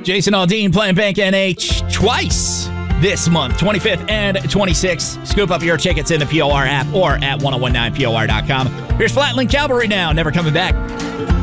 Jason Aldean playing Bank NH twice this month, 25th and 26th. Scoop up your tickets in the POR app or at 1019POR.com. Here's Flatland Cavalry now, never coming back.